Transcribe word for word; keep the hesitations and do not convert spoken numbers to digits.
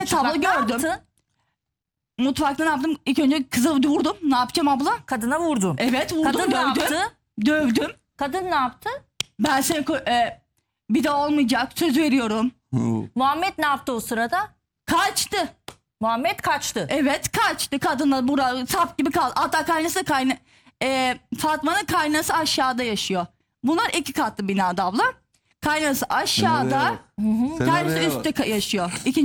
Tablo Bak, ne gördüm. yaptın? Mutfakta ne yaptım? İlk önce kızı vurdum. Ne yapacağım abla? Kadına vurdun. Evet vurdum, Kadın ne dövdüm. yaptı? Dövdüm. Kadın ne yaptı? Ben seni ko- e, bir daha olmayacak, söz veriyorum. Muhammed ne yaptı o sırada? Kaçtı. Muhammed kaçtı. Evet kaçtı. Kadınla bura sap gibi kaldı. Hatta kaynası kayna e, Fatma'nın kaynası aşağıda yaşıyor. Bunlar iki katlı binada abla. Kaynası aşağıda, Senaryoya bak. kaynası Senaryoya bak. üstte ka- yaşıyor. İkinci